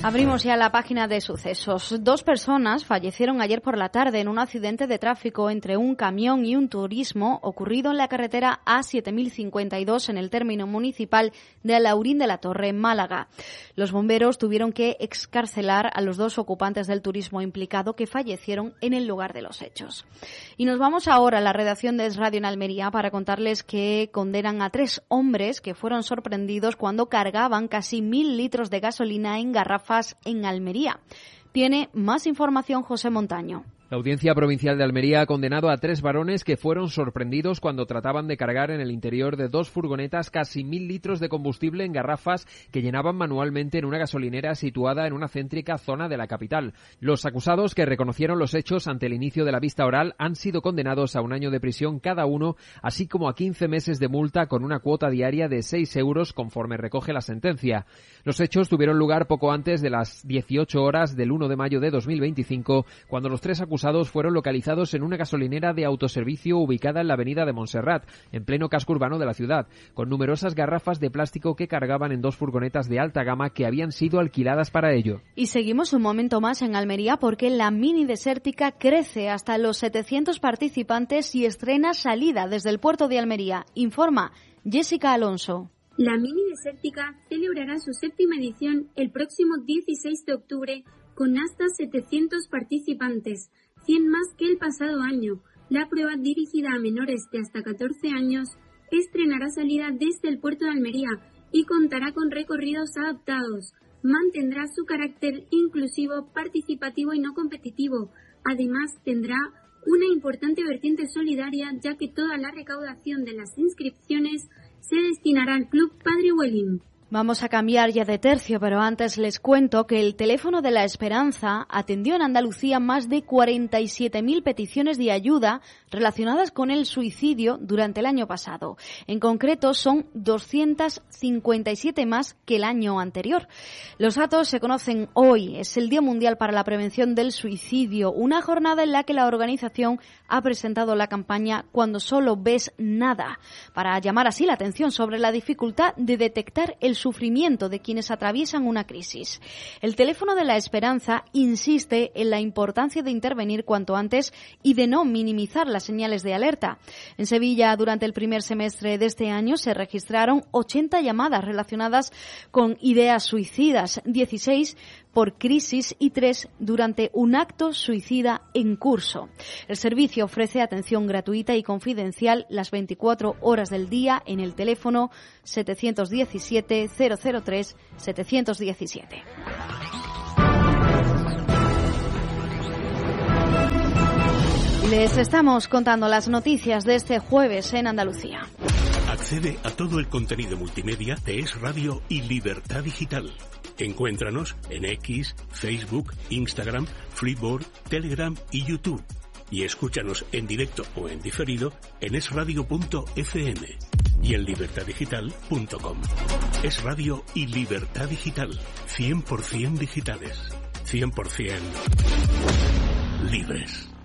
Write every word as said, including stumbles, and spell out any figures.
Abrimos ya la página de sucesos. Dos personas fallecieron ayer por la tarde en un accidente de tráfico entre un camión y un turismo ocurrido en la carretera A siete mil cincuenta y dos en el término municipal de Alhaurín de la Torre, Málaga. Los bomberos tuvieron que excarcelar a los dos ocupantes del turismo implicado que fallecieron en el lugar de los hechos. Y nos vamos ahora a la redacción de Es Radio en Almería para contarles que condenan a tres hombres que fueron sorprendidos cuando cargaban casi mil litros de gasolina en garrafas en Almería. Tiene más información José Montaño. La Audiencia Provincial de Almería ha condenado a tres varones que fueron sorprendidos cuando trataban de cargar en el interior de dos furgonetas casi mil litros de combustible en garrafas que llenaban manualmente en una gasolinera situada en una céntrica zona de la capital. Los acusados, que reconocieron los hechos ante el inicio de la vista oral, han sido condenados a un año de prisión cada uno, así como a quince meses de multa con una cuota diaria de seis euros conforme recoge la sentencia. Los hechos tuvieron lugar poco antes de las dieciocho horas del uno de mayo de dos mil veinticinco, cuando los tres acusados acusados fueron localizados en una gasolinera de autoservicio ubicada en la avenida de Montserrat, en pleno casco urbano de la ciudad, con numerosas garrafas de plástico que cargaban en dos furgonetas de alta gama que habían sido alquiladas para ello. Y seguimos un momento más en Almería porque la mini desértica crece hasta los setecientos participantes y estrena salida desde el puerto de Almería. Informa Jessica Alonso. La mini desértica celebrará su séptima edición el próximo dieciséis de octubre con hasta setecientos participantes, cien más que el pasado año. La prueba, dirigida a menores de hasta catorce años, estrenará salida desde el puerto de Almería y contará con recorridos adaptados. Mantendrá su carácter inclusivo, participativo y no competitivo. Además, tendrá una importante vertiente solidaria, ya que toda la recaudación de las inscripciones se destinará al Club Padre Huelín. Vamos a cambiar ya de tercio, pero antes les cuento que el teléfono de la Esperanza atendió en Andalucía más de cuarenta y siete mil peticiones de ayuda relacionadas con el suicidio durante el año pasado. En concreto, son doscientas cincuenta y siete más que el año anterior. Los datos se conocen hoy. Es el Día Mundial para la Prevención del Suicidio, una jornada en la que la organización ha presentado la campaña Cuando solo ves nada, para llamar así la atención sobre la dificultad de detectar el sufrimiento de quienes atraviesan una crisis. El teléfono de la Esperanza insiste en la importancia de intervenir cuanto antes y de no minimizar las señales de alerta. En Sevilla, durante el primer semestre de este año, se registraron ochenta llamadas relacionadas con ideas suicidas, dieciséis por crisis y tres durante un acto suicida en curso. El servicio ofrece atención gratuita y confidencial las veinticuatro horas del día en el teléfono setecientos diecisiete cero cero tres setecientos diecisiete. Les estamos contando las noticias de este jueves en Andalucía. Accede a todo el contenido multimedia de Es Radio y Libertad Digital. Encuéntranos en X, Facebook, Instagram, Flipboard, Telegram y YouTube. Y escúchanos en directo o en diferido en es radio punto efe eme y en libertad digital punto com. Es Radio y Libertad Digital. cien por ciento digitales. cien por ciento libres.